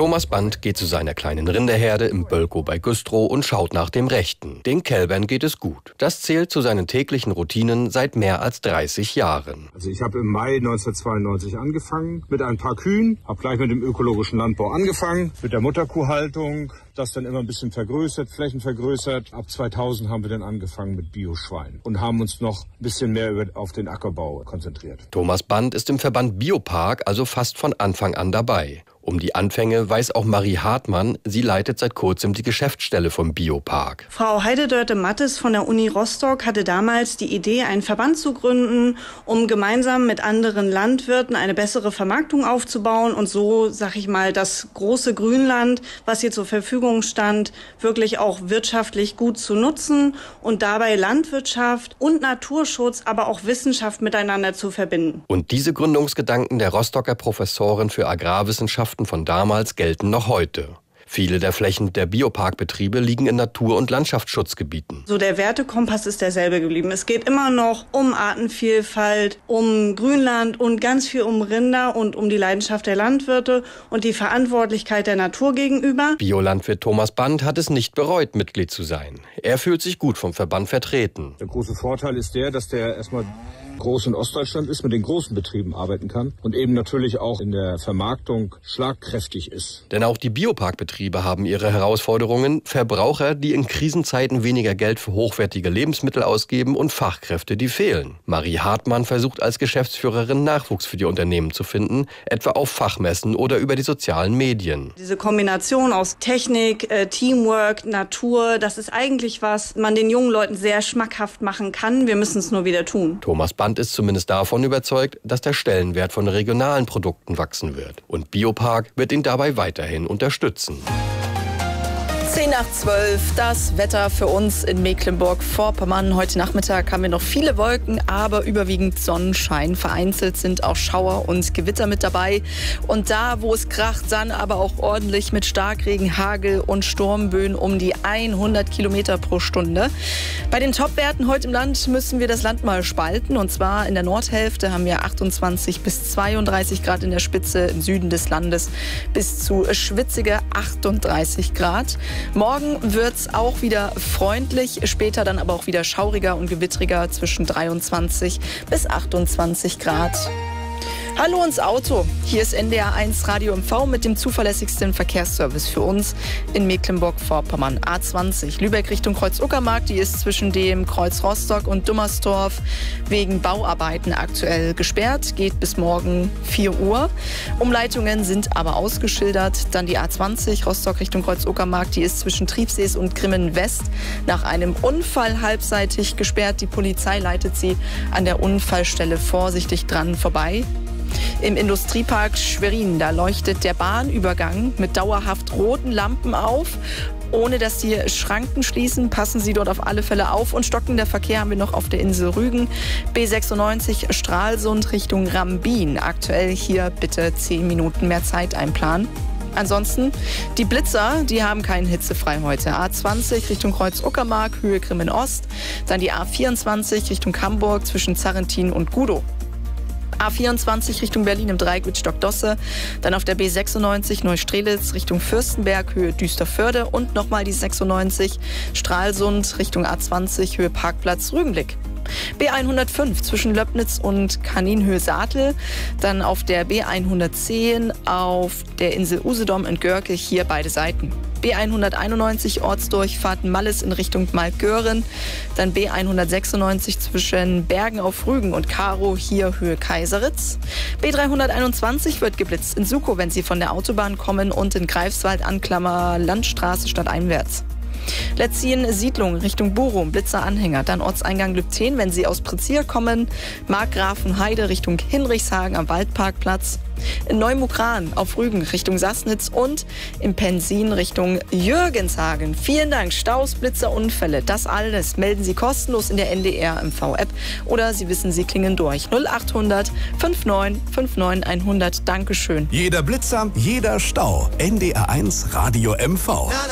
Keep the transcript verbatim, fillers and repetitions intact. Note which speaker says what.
Speaker 1: Thomas Band geht zu seiner kleinen Rinderherde im Bölkow bei Güstrow und schaut nach dem Rechten. Den Kälbern geht es gut. Das zählt zu seinen täglichen Routinen seit mehr als dreißig Jahren.
Speaker 2: Also ich habe im Mai neunzehnhundertzweiundneunzig angefangen mit ein paar Kühen, habe gleich mit dem ökologischen Landbau angefangen, mit der Mutterkuhhaltung, das dann immer ein bisschen vergrößert, Flächen vergrößert. Ab zweitausend haben wir dann angefangen mit Bioschwein und haben uns noch ein bisschen mehr auf den Ackerbau konzentriert.
Speaker 1: Thomas Band ist im Verband Biopark also fast von Anfang an dabei. Um die Anfänge weiß auch Marie Hartmann. Sie leitet seit kurzem die Geschäftsstelle vom Biopark.
Speaker 3: Frau Heide-Dörte-Mattes von der Uni Rostock hatte damals die Idee, einen Verband zu gründen, um gemeinsam mit anderen Landwirten eine bessere Vermarktung aufzubauen und so, sag ich mal, das große Grünland, was hier zur Verfügung stand, wirklich auch wirtschaftlich gut zu nutzen und dabei Landwirtschaft und Naturschutz, aber auch Wissenschaft miteinander zu verbinden.
Speaker 1: Und diese Gründungsgedanken der Rostocker Professorin für Agrarwissenschaften von damals gelten noch heute. Viele der Flächen der Bioparkbetriebe liegen in Natur- und Landschaftsschutzgebieten.
Speaker 3: So, der Wertekompass ist derselbe geblieben. Es geht immer noch um Artenvielfalt, um Grünland und ganz viel um Rinder und um die Leidenschaft der Landwirte und die Verantwortlichkeit der Natur gegenüber.
Speaker 1: Biolandwirt Thomas Band hat es nicht bereut, Mitglied zu sein. Er fühlt sich gut vom Verband vertreten.
Speaker 2: Der große Vorteil ist der, dass der erstmal groß in Ostdeutschland ist, mit den großen Betrieben arbeiten kann und eben natürlich auch in der Vermarktung schlagkräftig ist.
Speaker 1: Denn auch die Bioparkbetriebe haben ihre Herausforderungen. Verbraucher, die in Krisenzeiten weniger Geld für hochwertige Lebensmittel ausgeben und Fachkräfte, die fehlen. Marie Hartmann versucht als Geschäftsführerin Nachwuchs für die Unternehmen zu finden, etwa auf Fachmessen oder über die sozialen Medien.
Speaker 3: Diese Kombination aus Technik, äh, Teamwork, Natur, das ist eigentlich was man den jungen Leuten sehr schmackhaft machen kann. Wir müssen es nur wieder tun.
Speaker 1: Thomas Band ist zumindest davon überzeugt, dass der Stellenwert von regionalen Produkten wachsen wird. Und Biopark wird ihn dabei weiterhin unterstützen.
Speaker 4: zehn nach zwölf, das Wetter für uns in Mecklenburg-Vorpommern. Heute Nachmittag haben wir noch viele Wolken, aber überwiegend Sonnenschein. Vereinzelt sind auch Schauer und Gewitter mit dabei. Und da, wo es kracht, dann aber auch ordentlich mit Starkregen, Hagel und Sturmböen um die hundert Kilometer pro Stunde. Bei den Topwerten heute im Land müssen wir das Land mal spalten. Und zwar in der Nordhälfte haben wir achtundzwanzig bis zweiunddreißig Grad in der Spitze, im Süden des Landes bis zu schwitzige achtunddreißig Grad. Morgen wird es auch wieder freundlich, später dann aber auch wieder schauriger und gewittriger zwischen dreiundzwanzig bis achtundzwanzig Grad. Hallo ins Auto. Hier ist N D R eins Radio M V mit dem zuverlässigsten Verkehrsservice für uns in Mecklenburg-Vorpommern. A zwanzig Lübeck Richtung Kreuz-Uckermark, die ist zwischen dem Kreuz Rostock und Dummersdorf wegen Bauarbeiten aktuell gesperrt. Geht bis morgen vier Uhr. Umleitungen sind aber ausgeschildert. Dann die A zwanzig Rostock Richtung Kreuz-Uckermark, die ist zwischen Triebsees und Grimmen West nach einem Unfall halbseitig gesperrt. Die Polizei leitet sie an der Unfallstelle vorsichtig dran vorbei. Im Industriepark Schwerin, da leuchtet der Bahnübergang mit dauerhaft roten Lampen auf. Ohne dass die Schranken schließen, passen Sie dort auf alle Fälle auf. Und stockender Verkehr haben wir noch auf der Insel Rügen. B sechsundneunzig Stralsund Richtung Rambin. Aktuell hier bitte zehn Minuten mehr Zeit einplanen. Ansonsten, die Blitzer, die haben keinen hitzefrei heute. A zwanzig Richtung Kreuz-Uckermark, Höhe Grimmen Ost. Dann die A vierundzwanzig Richtung Hamburg zwischen Zarrentin und Gudow. A vierundzwanzig Richtung Berlin im Dreieck mit Stockdosse, dann auf der B sechsundneunzig Neustrelitz Richtung Fürstenberg, Höhe Düsterförde und nochmal die sechsundneunzig Stralsund Richtung A zwanzig, Höhe Parkplatz Rügenblick. B hundertfünf zwischen Löbnitz und Kaninhöhe-Saatel, dann auf der B hundertzehn auf der Insel Usedom in Görke, hier beide Seiten. B hunderteinundneunzig Ortsdurchfahrt Malles in Richtung Malgören, dann B hundertsechsundneunzig zwischen Bergen auf Rügen und Karow, hier Höhe Kaiseritz. B dreihunderteinundzwanzig wird geblitzt in Sukow, wenn Sie von der Autobahn kommen, und in Greifswald Anklammer Landstraße stadteinwärts. Letzien Siedlung Richtung Bochum, Blitzeranhänger, dann Ortseingang Lübten, wenn Sie aus Prezier kommen, Markgrafenheide Richtung Hinrichshagen am Waldparkplatz, in Neumukran auf Rügen Richtung Sassnitz und im Pensin Richtung Jürgenshagen. Vielen Dank. Staus, Blitzer, Unfälle, das alles melden Sie kostenlos in der N D R M V App oder Sie wissen, Sie klingen durch. null achthundert neunundfünfzig neunundfünfzig hundert. Dankeschön.
Speaker 5: Jeder Blitzer, jeder Stau. N D R eins Radio M V.